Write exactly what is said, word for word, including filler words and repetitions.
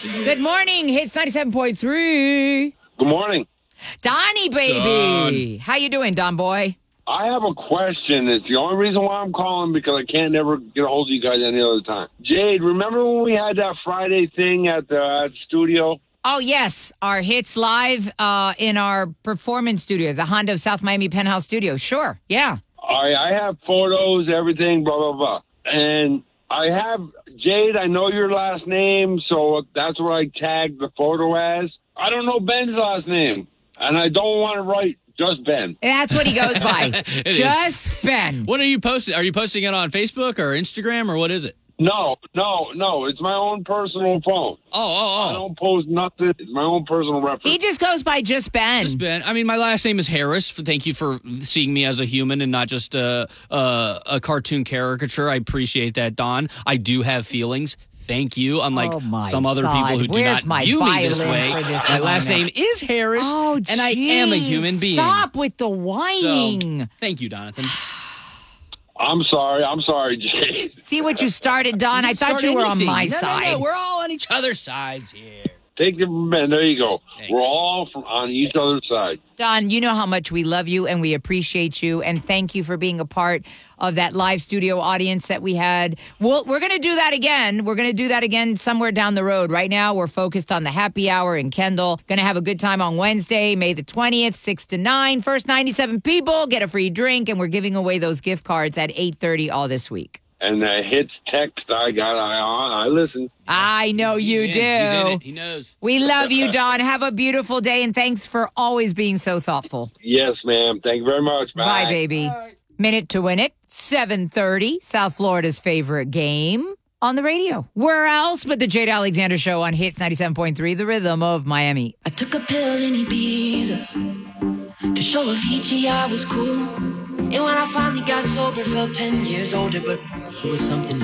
Good morning. Hits ninety-seven point three. Good morning. Donnie, baby. Don. How you doing, Don boy? I have a question. It's the only reason why I'm calling because I can't never get a hold of you guys any other time. Jade, remember when we had that Friday thing at the, at the studio? Oh, yes. Our Hits Live uh, in our performance studio, the Hondo South Miami Penthouse Studio. Sure. Yeah. I, I have photos, everything, blah, blah, blah. And I have, Jade, I know your last name, so that's what I tagged the photo as. I don't know Ben's last name, and I don't want to write just Ben. That's what he goes by. Just is. Ben. What are you posting? Are you posting it on Facebook or Instagram or what is it? No, no, no. It's my own personal phone. Oh, oh, oh. I don't post nothing. It's my own personal reference. He just goes by Just Ben. Just Ben. I mean, my last name is Harris. Thank you for seeing me as a human and not just a, a, a cartoon caricature. I appreciate that, Don. I do have feelings. Thank you. Unlike Oh, my some other God. people who do Where's not my view me this violin way. for this My last moment? name is Harris, Oh, and I am a geez. human being. Stop with the So, whining. thank you, Donathan. I'm sorry. I'm sorry, Jade. See what you started, Don? I thought you were on Anything. my No, no, side. no, we're all on each other's sides here. Take it from Ben. There you go. Thanks. We're all from on each other's side. Don, you know how much we love you and we appreciate you. And thank you for being a part of that live studio audience that we had. We'll, we're going to do that again. We're going to do that again somewhere down the road. Right now, we're focused on the happy hour in Kendall. Going to have a good time on Wednesday, May the twentieth, six to nine. First ninety-seven people get a free drink. And we're giving away those gift cards at eight thirty all this week. And the hits text I got, I I listen. I know you He's do. in. He's in it. He knows. We love you, Don. Have a beautiful day. And thanks for always being so thoughtful. Yes, ma'am. Thank you very much. Bye, Bye, baby. Minute to Win It, seven thirty, South Florida's favorite game on the radio. Where else but the Jade Alexander Show on Hits ninety-seven point three, the rhythm of Miami. I took a pill in Ibiza to show Avicii I was cool. And when I finally got sober, felt ten years older, but it was something